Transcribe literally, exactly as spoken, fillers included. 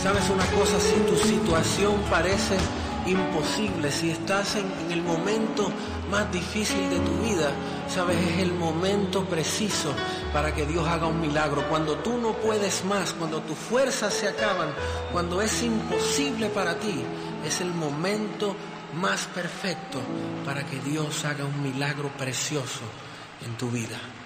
¿Sabes una cosa? Si tu situación parece imposible, si estás en, en el momento más difícil de tu vida, ¿sabes? Es el momento preciso para que Dios haga un milagro. Cuando tú no puedes más, cuando tus fuerzas se acaban, cuando es imposible para ti, es el momento más perfecto para que Dios haga un milagro precioso en tu vida.